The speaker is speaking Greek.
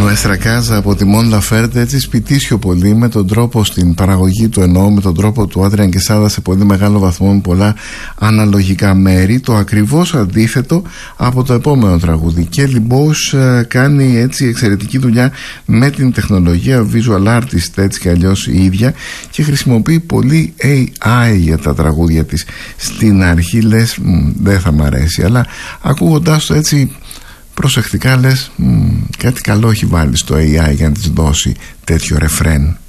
Nuestra Casa από τη Mon Laferte, έτσι σπιτίσιο πολύ, με τον τρόπο στην παραγωγή του, εννοώ με τον τρόπο του Άντριαν Κεσάδα σε πολύ μεγάλο βαθμό, με πολλά αναλογικά μέρη. Το ακριβώς αντίθετο από το επόμενο τραγούδι. Και Λιμπός κάνει έτσι εξαιρετική δουλειά με την τεχνολογία, visual artist έτσι και αλλιώς η ίδια, και χρησιμοποιεί πολύ AI για τα τραγούδια της. Στην αρχή λες δεν θα μ' αρέσει, αλλά ακούγοντάς το έτσι προσεκτικά λες κάτι καλό έχει βάλει στο AI για να της δώσει τέτοιο ρεφρέν.